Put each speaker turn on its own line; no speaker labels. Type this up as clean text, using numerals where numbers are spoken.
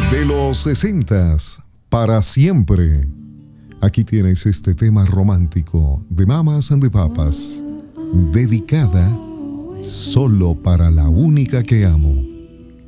De los 60s, para siempre. Aquí tienes este tema romántico de Mamas and the Papas, dedicada solo para la única que amo.